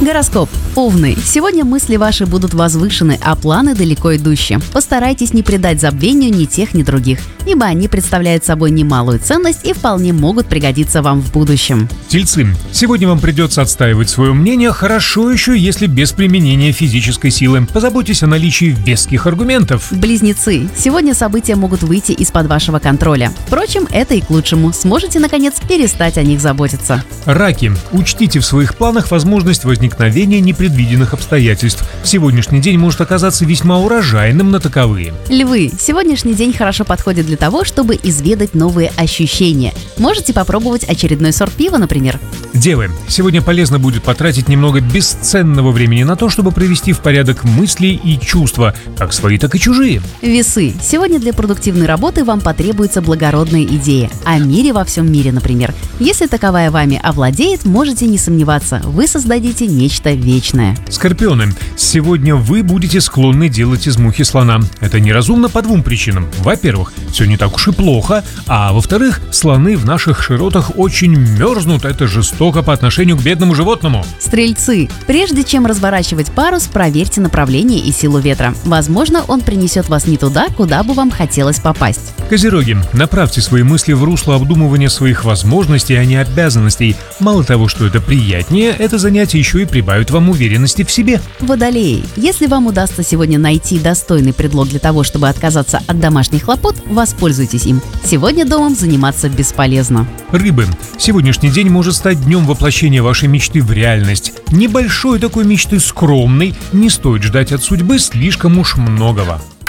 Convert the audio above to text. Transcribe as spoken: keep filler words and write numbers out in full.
Гороскоп. Овны. Сегодня мысли ваши будут возвышены, а планы далеко идущие. Постарайтесь не придать забвению ни тех, ни других, ибо они представляют собой немалую ценность и вполне могут пригодиться вам в будущем. Тельцы. Сегодня вам придется отстаивать свое мнение, хорошо еще, если без применения физической силы. Позаботьтесь о наличии веских аргументов. Близнецы. Сегодня события могут выйти из-под вашего контроля. Впрочем, это и к лучшему. Сможете, наконец, перестать о них заботиться. Раки. Учтите в своих планах возможность возникновения непредвиденных обстоятельств. Сегодняшний день может оказаться весьма урожайным на таковые. Львы. Сегодняшний день хорошо подходит для того, чтобы изведать новые ощущения. Можете попробовать очередной сорт пива, например. Девы. Сегодня полезно будет потратить немного бесценного времени на то, чтобы привести в порядок мысли и чувства, как свои, так и чужие. Весы. Сегодня для продуктивной работы вам потребуется благородная идея. О мире во всем мире, например. Если таковая вами овладеет, можете не сомневаться, вы создадите нечто вечное. Скорпионы. Сегодня вы будете склонны делать из мухи слона. Это неразумно по двум причинам. Во-первых, все не так уж и плохо, а во-вторых, слоны в наших широтах очень мерзнут. Это жестоко по отношению к бедному животному. Стрельцы. Прежде чем разворачивать парус, проверьте направление и силу ветра. Возможно, он принесет вас не туда, куда бы вам хотелось попасть. Козероги. Направьте свои мысли в русло обдумывания своих возможностей, а не обязанностей. Мало того, что это приятнее, это занятие еще и прибавит вам уверенности в себе. Водолеи. Если вам удастся сегодня найти достойный предлог для того, чтобы отказаться от домашних хлопот, воспользуйтесь им. Сегодня домом заниматься бесполезно. Рыбы. Сегодняшний день может стать днем воплощения вашей мечты в реальность. Небольшой такой мечты, скромной, не стоит ждать от судьбы слишком уж многого.